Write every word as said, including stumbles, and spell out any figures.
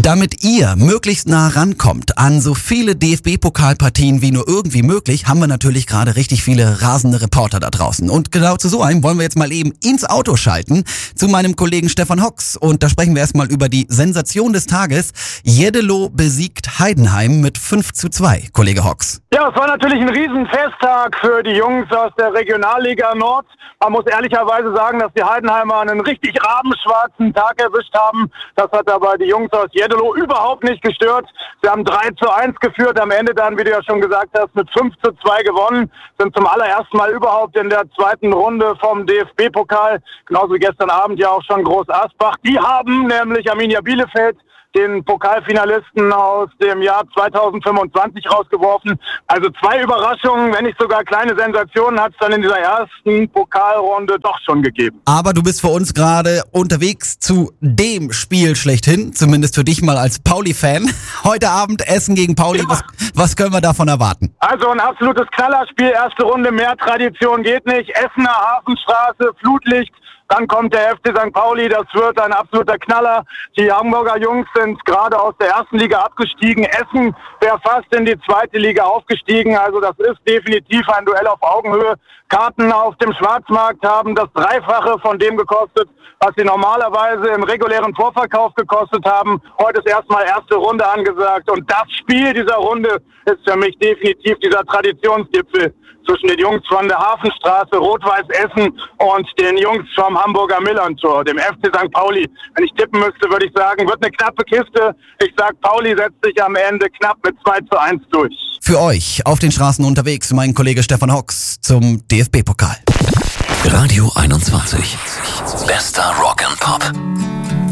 Damit ihr möglichst nah rankommt an so viele D F B-Pokalpartien wie nur irgendwie möglich, haben wir natürlich gerade richtig viele rasende Reporter da draußen. Und genau zu so einem wollen wir jetzt mal eben ins Auto schalten zu meinem Kollegen Stefan Hocks. Und da sprechen wir erstmal über die Sensation des Tages. Jeddelo besiegt Heidenheim mit fünf zu zwei. Kollege Hocks. Ja, es war natürlich ein Riesenfesttag für die Jungs aus der Regionalliga Nord. Man muss ehrlicherweise sagen, dass die Heidenheimer einen richtig rabenschwarzen Tag erwischt haben. Das hat aber die Jungs aus Jeddelo überhaupt nicht gestört. Sie haben drei zu eins geführt, am Ende dann, wie du ja schon gesagt hast, mit fünf zu zwei gewonnen. Sind zum allerersten Mal überhaupt in der zweiten Runde vom D F B-Pokal. Genauso wie gestern Abend ja auch schon Groß Asbach. Die haben nämlich Arminia Bielefeld, den Pokalfinalisten aus dem Jahr zweitausendfünfundzwanzig, rausgeworfen. Also zwei Überraschungen, wenn nicht sogar kleine Sensationen, hat es dann in dieser ersten Pokalrunde doch schon gegeben. Aber du bist für uns gerade unterwegs zu dem Spiel schlechthin, zumindest für dich mal als Pauli-Fan. Heute Abend Essen gegen Pauli, ja. was, was können wir davon erwarten? Also ein absolutes Knallerspiel, erste Runde, mehr Tradition geht nicht. Essener Hafenstraße, Flutlicht. Dann kommt der F C Sankt Pauli, das wird ein absoluter Knaller. Die Hamburger Jungs sind gerade aus der ersten Liga abgestiegen. Essen wäre fast in die zweite Liga aufgestiegen. Also das ist definitiv ein Duell auf Augenhöhe. Karten auf dem Schwarzmarkt haben das Dreifache von dem gekostet, was sie normalerweise im regulären Vorverkauf gekostet haben. Heute ist erstmal erste Runde angesagt. Und das Spiel dieser Runde ist für mich definitiv dieser Traditionsgipfel zwischen den Jungs von der Hafenstraße, Rot-Weiß Essen und den Jungs vom Hamburger Millerntor, dem F C Sankt Pauli. Wenn ich tippen müsste, würde ich sagen, wird eine knappe Kiste. Ich sag, Pauli setzt sich am Ende knapp mit zwei zu eins durch. Für euch auf den Straßen unterwegs, mein Kollege Stefan Hocks zum D F B-Pokal. Radio einundzwanzig. Bester Rock and Pop.